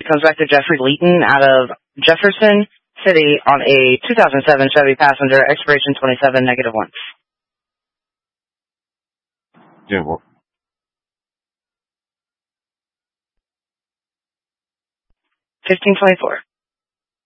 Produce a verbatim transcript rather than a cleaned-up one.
comes back to Jeffrey Leeton out of Jefferson City on a two thousand seven Chevy Passenger, expiration twenty-seven, negative one. Yeah, well. fifteen twenty-four.